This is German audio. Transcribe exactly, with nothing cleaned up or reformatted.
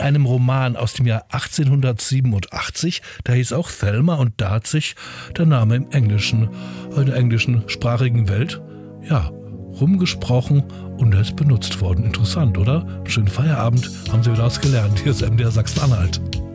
einem Roman aus dem Jahr achtzehnhundertsiebenundachtzig, da hieß auch Thelma, und da hat sich der Name im Englischen, in der englischen sprachigen Welt, ja, rumgesprochen und er ist benutzt worden. Interessant, oder? Schönen Feierabend, haben Sie wieder was gelernt. Hier ist M D R Sachsen-Anhalt.